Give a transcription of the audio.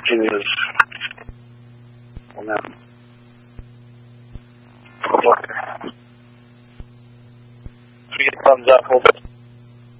Virginia's. And then, so you get thumbs up, hold it.